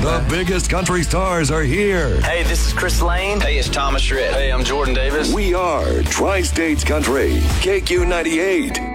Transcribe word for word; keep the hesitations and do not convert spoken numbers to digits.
The biggest country stars are here. Hey, this is Chris Lane. Hey, it's Thomas Rhett. Hey, I'm Jordan Davis. We are Tri-States Country, K Q ninety-eight.